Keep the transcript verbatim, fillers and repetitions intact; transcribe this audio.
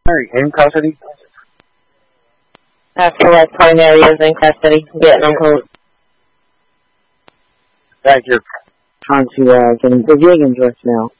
in custody? That's correct. Primary is in custody. Vietnam code. Thank you. Trying to uh, get into the gig address now.